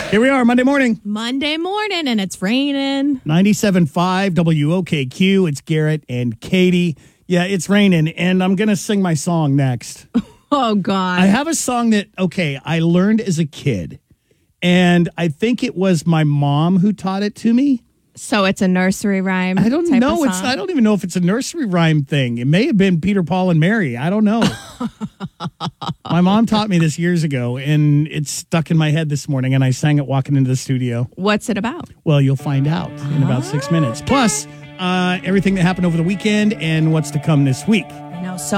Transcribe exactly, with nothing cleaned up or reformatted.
Here we are, Monday morning. Monday morning, and it's raining. ninety-seven point five W O K Q. It's Garrett and Katie. Yeah, it's raining, and I'm going to sing my song next. Oh, God. I have a song that, okay, I learned as a kid, and I think it was my mom who taught it to me. So it's a nursery rhyme. I don't type know. Of It's song? I don't even know if it's a nursery rhyme thing. It may have been Peter, Paul, and Mary. I don't know. My mom taught me this years ago, and it's stuck in my head this morning, and I sang it walking into the studio. What's it about? Well, you'll find out in about six minutes. Plus, uh, everything that happened over the weekend and what's to come this week. I know. So